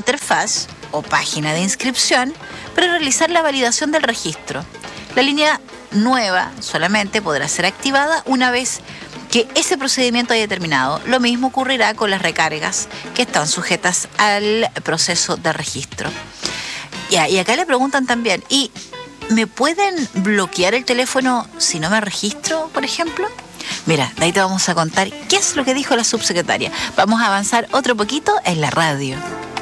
interfaz o página de inscripción para realizar la validación del registro. La línea nueva solamente podrá ser activada una vez que ese procedimiento haya terminado. Lo mismo ocurrirá con las recargas que están sujetas al proceso de registro. Y acá le preguntan también, ¿y me pueden bloquear el teléfono si no me registro, por ejemplo? Mira, de ahí te vamos a contar qué es lo que dijo la subsecretaria. Vamos a avanzar otro poquito en la radio.